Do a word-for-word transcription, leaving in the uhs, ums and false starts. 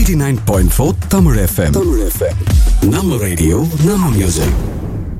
eighty-nine point four Tamil F M. Tamil F M. நம்ம radio நம்ம music.